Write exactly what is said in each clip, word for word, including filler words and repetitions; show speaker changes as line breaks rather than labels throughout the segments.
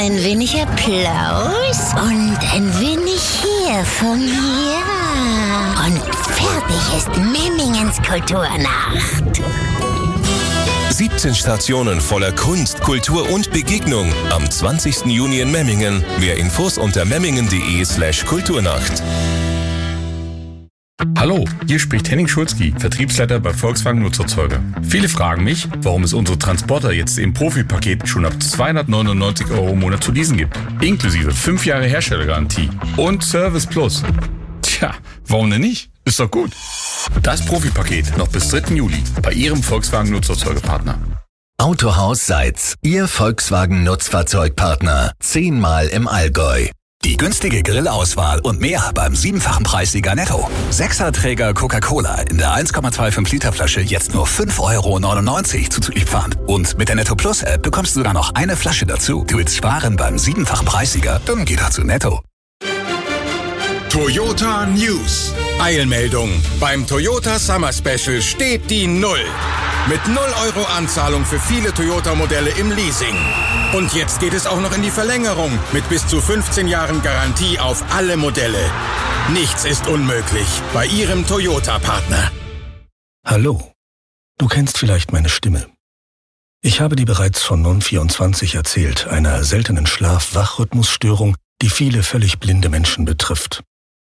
Ein wenig Applaus und ein wenig hier von mir. Und fertig ist Memmingens Kulturnacht.
siebzehn Stationen voller Kunst, Kultur und Begegnung am zwanzigsten Juni in Memmingen. Mehr Infos unter memmingen.de slash Kulturnacht.
Hallo, hier spricht Henning Schulzki, Vertriebsleiter bei Volkswagen Nutzerzeuger. Viele fragen mich, warum es unsere Transporter jetzt im Profi-Paket schon ab zweihundertneunundneunzig Euro im Monat zu leasen gibt. Inklusive fünf Jahre Herstellergarantie und Service Plus. Tja, warum denn nicht? Ist doch gut. Das Profi-Paket noch bis dritten Juli bei Ihrem Volkswagen Nutzerzeugerpartner.
Autohaus Seitz, Ihr Volkswagen Nutzfahrzeugpartner. Zehnmal im Allgäu.
Die günstige Grillauswahl und mehr beim siebenfachen Preissieger Netto. Sechserträger Coca-Cola in der eins Komma fünfundzwanzig Liter Flasche jetzt nur fünf Euro neunundneunzig zuzüglich Pfand. Und mit der Netto Plus App bekommst du sogar noch eine Flasche dazu. Du willst sparen beim siebenfachen Preissieger? Dann geh doch zu Netto.
Toyota News. Eilmeldung. Beim Toyota Summer Special steht die Null. Mit null Euro Anzahlung für viele Toyota-Modelle im Leasing. Und jetzt geht es auch noch in die Verlängerung mit bis zu fünfzehn Jahren Garantie auf alle Modelle. Nichts ist unmöglich bei Ihrem Toyota-Partner.
Hallo, du kennst vielleicht meine Stimme. Ich habe dir bereits von Non vierundzwanzig erzählt, einer seltenen Schlaf-Wach-Rhythmusstörung, die viele völlig blinde Menschen betrifft.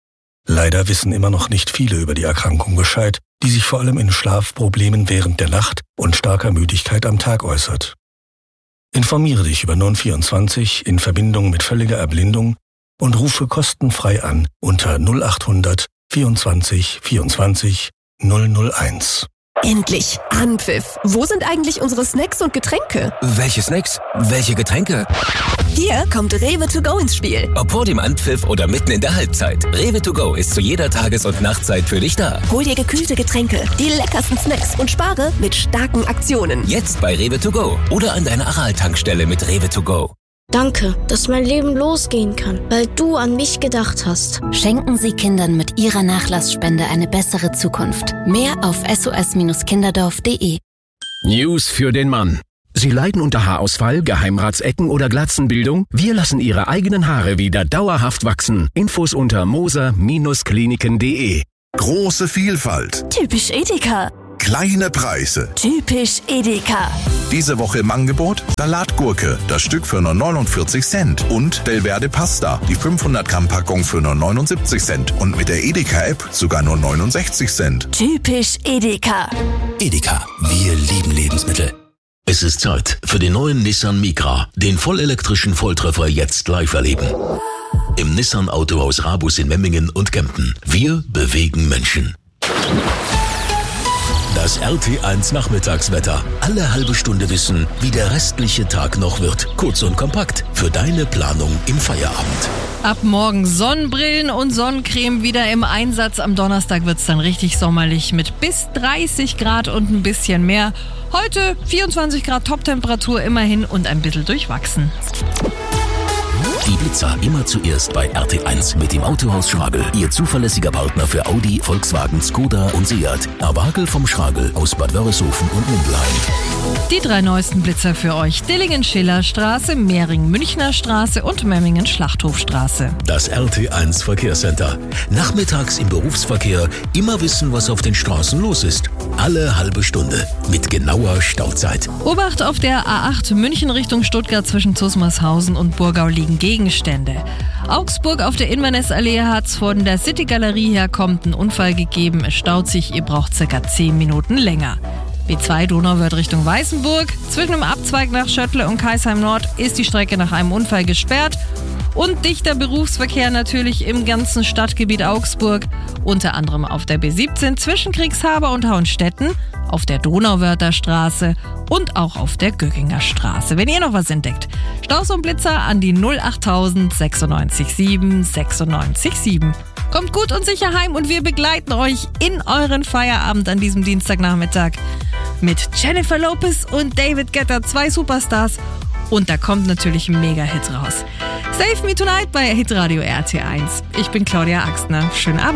Leider wissen immer noch nicht viele über die Erkrankung Bescheid, die sich vor allem in Schlafproblemen während der Nacht und starker Müdigkeit am Tag äußert. Informiere dich über Non vierundzwanzig in Verbindung mit völliger Erblindung und rufe kostenfrei an unter null achthundert vierundzwanzig vierundzwanzig null null eins.
Endlich! Anpfiff! Wo sind eigentlich unsere Snacks und Getränke?
Welche Snacks? Welche Getränke?
Hier kommt Rewe to go ins Spiel.
Ob vor dem Anpfiff oder mitten in der Halbzeit. Rewe to go ist zu jeder Tages- und Nachtzeit für dich da.
Hol dir gekühlte Getränke, die leckersten Snacks und spare mit starken Aktionen.
Jetzt bei Rewe to go oder an deiner Aral-Tankstelle mit Rewe to go.
Danke, dass mein Leben losgehen kann, weil du an mich gedacht hast.
Schenken Sie Kindern mit Ihrer Nachlassspende eine bessere Zukunft. Mehr auf s o s kinderdorf punkt de.
News für den Mann. Sie leiden unter Haarausfall, Geheimratsecken oder Glatzenbildung? Wir lassen Ihre eigenen Haare wieder dauerhaft wachsen. Infos unter moser Kliniken punkt de.
Große Vielfalt.
Typisch Edeka.
Kleine Preise.
Typisch Edeka.
Diese Woche im Angebot Salatgurke, das Stück für nur neunundvierzig Cent. Und Belverde Pasta, die fünfhundert Gramm Packung für nur neunundsiebzig Cent. Und mit der Edeka-App sogar nur neunundsechzig Cent.
Typisch Edeka.
Edeka, wir lieben Lebensmittel.
Es ist Zeit für den neuen Nissan Micra, den vollelektrischen Volltreffer jetzt live erleben. Im Nissan Autohaus Rabus in Memmingen und Kempten. Wir bewegen Menschen. Das R T eins Nachmittagswetter. Alle halbe Stunde wissen, wie der restliche Tag noch wird. Kurz und kompakt für deine Planung im Feierabend.
Ab morgen Sonnenbrillen und Sonnencreme wieder im Einsatz. Am Donnerstag wird es dann richtig sommerlich mit bis dreißig Grad und ein bisschen mehr. Heute vierundzwanzig Grad Toptemperatur immerhin und ein bisschen durchwachsen.
Die Blitzer immer zuerst bei R T eins mit dem Autohaus Schragel. Ihr zuverlässiger Partner für Audi, Volkswagen, Skoda und Seat. Awagel vom Schragel aus Bad Wörishofen und Mindelheim.
Die drei neuesten Blitzer für euch. Dillingen-Schiller-Straße, Mehring-Münchner-Straße und Memmingen-Schlachthofstraße.
Das R T eins Verkehrscenter. Nachmittags im Berufsverkehr immer wissen, was auf den Straßen los ist. Alle halbe Stunde mit genauer Stauzeit.
Obacht auf der A acht München Richtung Stuttgart zwischen Zusmarshausen und Burgau liegen Gegenstände. Augsburg auf der Inverness-Allee hat es von der City-Galerie her kommt ein Unfall gegeben. Es staut sich, ihr braucht circa zehn Minuten länger. B zwei Donauwörth Richtung Weißenburg. Zwischen dem Abzweig nach Schöttle und Kaisheim Nord ist die Strecke nach einem Unfall gesperrt. Und dichter Berufsverkehr natürlich im ganzen Stadtgebiet Augsburg. Unter anderem auf der B siebzehn zwischen Kriegshaber und Hauenstetten, auf der Donauwörther Straße und auch auf der Göckinger Straße. Wenn ihr noch was entdeckt, Staus und Blitzer an die null achttausend sechsundneunzig sieben sechsundneunzig sieben. Kommt gut und sicher heim und wir begleiten euch in euren Feierabend an diesem Dienstagnachmittag mit Jennifer Lopez und David Guetta, zwei Superstars. Und da kommt natürlich ein Mega-Hit raus. Save Me Tonight bei Hitradio R T eins. Ich bin Claudia Axtner. Schönen Abend.